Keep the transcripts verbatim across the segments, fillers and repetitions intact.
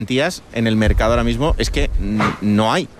garantías en el mercado ahora mismo es que no hay.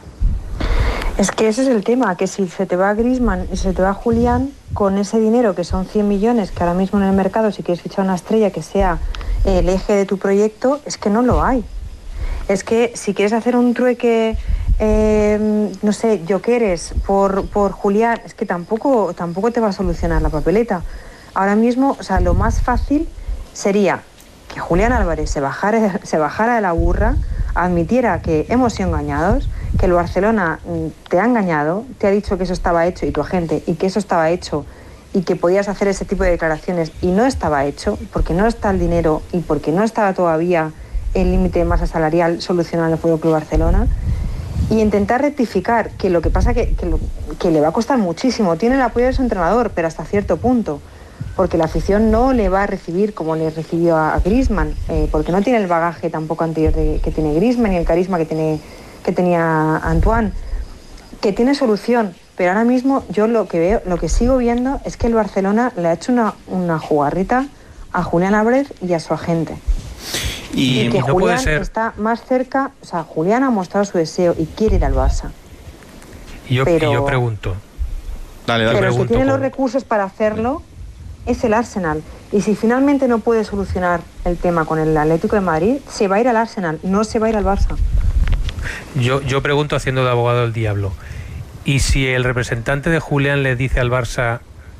Es que ese es el tema, que si se te va Griezmann y se te va Julián, con ese dinero que son cien millones, que ahora mismo en el mercado, si quieres fichar una estrella que sea el eje de tu proyecto, es que no lo hay. Es que si quieres hacer un trueque, eh, no sé, Jokeres por, por Julián, es que tampoco, tampoco te va a solucionar la papeleta. Ahora mismo, o sea, lo más fácil sería que Julián Álvarez se bajara, se bajara de la burra, admitiera que hemos sido engañados, que el Barcelona te ha engañado, te ha dicho que eso estaba hecho, y tu agente, y que eso estaba hecho y que podías hacer ese tipo de declaraciones y no estaba hecho, porque no está el dinero y porque no estaba todavía el límite de masa salarial solucionado en el Fútbol Club Barcelona, y intentar rectificar, que lo que pasa que, que, lo, que le va a costar muchísimo. Tiene el apoyo de su entrenador, pero hasta cierto punto, porque la afición no le va a recibir como le recibió a, a Griezmann, eh, porque no tiene el bagaje tampoco anterior de, que tiene Griezmann y el carisma que tiene que tenía Antoine, que tiene solución, pero ahora mismo yo lo que veo, lo que sigo viendo es que el Barcelona le ha hecho una, una jugarrita a Julián Álvarez y a su agente. Y, y que no Julián está más cerca, o sea, Julián ha mostrado su deseo y quiere ir al Barça. Y yo, pero, y yo pregunto. Dale, dale. Pero el que tiene los recursos para hacerlo es el Arsenal. Y si finalmente no puede solucionar el tema con el Atlético de Madrid, se va a ir al Arsenal, no se va a ir al Barça. Yo, yo pregunto, haciendo de abogado del diablo, ¿y si el representante de Julián le dice al Barça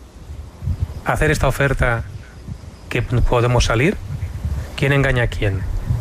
hacer esta oferta que podemos salir? ¿Quién engaña a quién?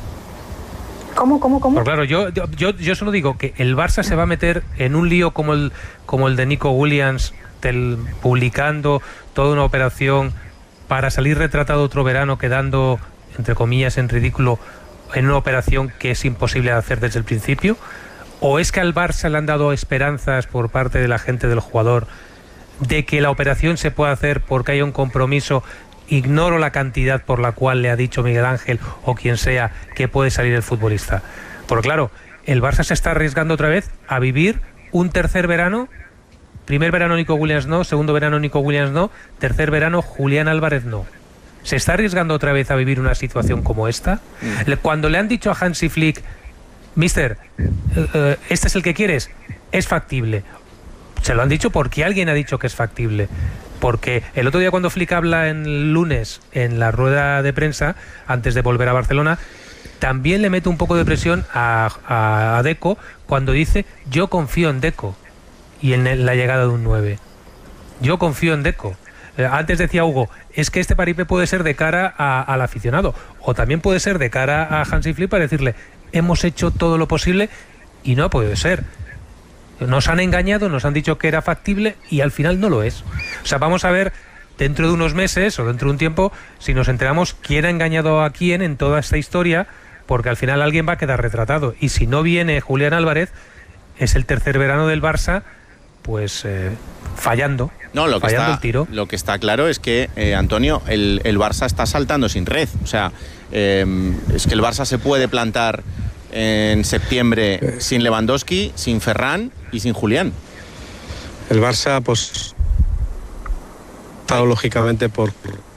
¿Cómo, cómo, cómo? Pues claro, yo, yo, yo solo digo que el Barça se va a meter en un lío como el, como el de Nico Williams, del, publicando toda una operación para salir retratado otro verano, quedando, entre comillas, en ridículo, en una operación que es imposible de hacer desde el principio. ¿O es que al Barça le han dado esperanzas por parte de la gente del jugador de que la operación se pueda hacer porque haya un compromiso? Ignoro la cantidad por la cual le ha dicho Miguel Ángel o quien sea que puede salir el futbolista. Porque claro, el Barça se está arriesgando otra vez a vivir un tercer verano. Primer verano Nico Williams no, segundo verano Nico Williams no, tercer verano Julián Álvarez no. ¿Se está arriesgando otra vez a vivir una situación como esta? Mm. Cuando le han dicho a Hansi Flick, Mister, uh, ¿este es el que quieres? Es factible. Se lo han dicho porque alguien ha dicho que es factible. Porque el otro día, cuando Flick habla en el lunes en la rueda de prensa, antes de volver a Barcelona, también le mete un poco de presión a, a, a Deco cuando dice: yo confío en Deco y en el, la llegada de un nueve. Yo confío en Deco. Eh, antes decía Hugo, es que este paripé puede ser de cara a, al aficionado, o también puede ser de cara a Hansi Flick para decirle: hemos hecho todo lo posible y no ha podido ser. Nos han engañado, nos han dicho que era factible y al final no lo es. O sea, vamos a ver dentro de unos meses o dentro de un tiempo si nos enteramos quién ha engañado a quién en toda esta historia, porque al final alguien va a quedar retratado. Y si no viene Julián Álvarez, es el tercer verano del Barça, pues eh, fallando. No, lo que, fallando está, el tiro. Lo que está claro es que, eh, Antonio, el, el Barça está saltando sin red. O sea, eh, es que el Barça se puede plantar en septiembre sin Lewandowski, sin Ferran y sin Julián. El Barça, pues, estado lógicamente por...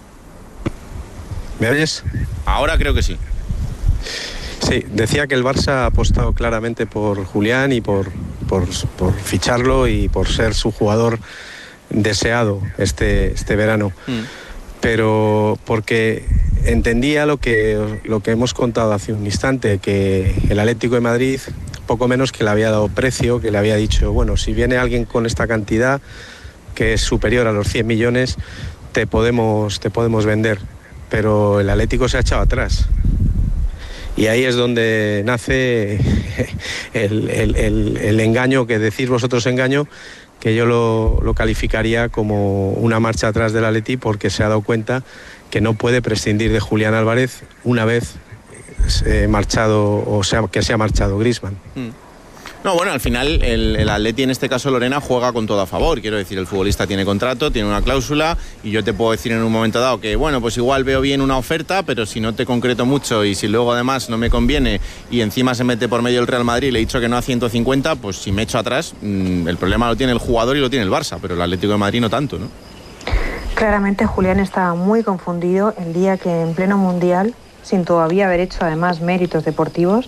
¿Me oyes? Ahora creo que sí. Sí, decía que el Barça ha apostado claramente por Julián y por, por, por ficharlo y por ser su jugador deseado este, este verano. Mm. Pero porque entendía lo que, lo que hemos contado hace un instante, que el Atlético de Madrid, poco menos que le había dado precio, que le había dicho, bueno, si viene alguien con esta cantidad, que es superior a los cien millones, te podemos, te podemos vender. Pero el Atlético se ha echado atrás. Y ahí es donde nace el, el, el, el engaño, que decís vosotros engaño, que yo lo, lo calificaría como una marcha atrás del Atleti, porque se ha dado cuenta que no puede prescindir de Julián Álvarez una vez eh, marchado, o sea, que se ha marchado Griezmann. Mm. No, bueno, al final el, el Atleti, en este caso Lorena, juega con todo a favor. Quiero decir, el futbolista tiene contrato, tiene una cláusula, y yo te puedo decir en un momento dado que, bueno, pues igual veo bien una oferta, pero si no te concreto mucho y si luego además no me conviene y encima se mete por medio el Real Madrid y le he dicho que no a ciento cincuenta, pues si me echo atrás, mmm, el problema lo tiene el jugador y lo tiene el Barça, pero el Atlético de Madrid no tanto, ¿no? Claramente Julián estaba muy confundido el día que en pleno Mundial sin todavía haber hecho además méritos deportivos,